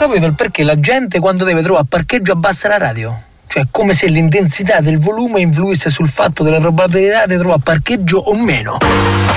capito il perché la gente quando deve trovare parcheggio abbassa la radio. Cioè, come se l'intensità del volume influisse sul fatto della probabilità di trovare parcheggio o meno.